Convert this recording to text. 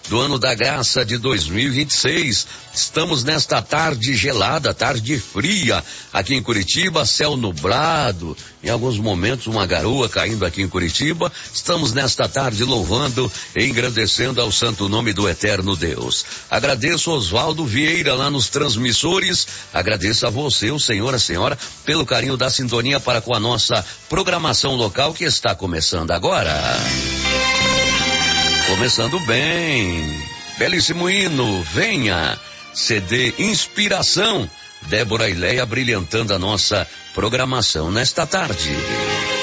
do ano da graça de 2026. Estamos nesta tarde gelada, tarde fria, aqui em Curitiba, céu nublado, em alguns momentos uma garoa caindo aqui em Curitiba. Estamos nesta tarde louvando e engrandecendo ao santo nome do eterno Deus. Agradeço Oswaldo Vieira lá nos transmissores, agradeço a você, o senhor, a senhora, pelo carinho da sintonia para com a nossa programação local que está começando agora. Começando bem, belíssimo hino, venha, CD Inspiração, Débora e Leia brilhantando a nossa programação nesta tarde.